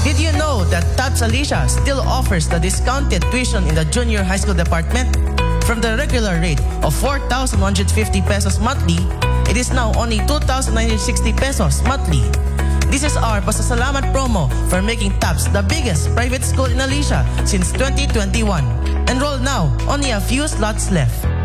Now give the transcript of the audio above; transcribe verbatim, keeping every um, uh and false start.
Did you know that TAPS Alicia still offers the discounted tuition in the junior high school department? From the regular rate of four thousand one hundred fifty pesos monthly, it is now only two thousand nine hundred sixty pesos monthly. This is our pasasalamat promo for making TAPS the biggest private school in Alicia since twenty twenty-one. Enroll now, only a few slots left.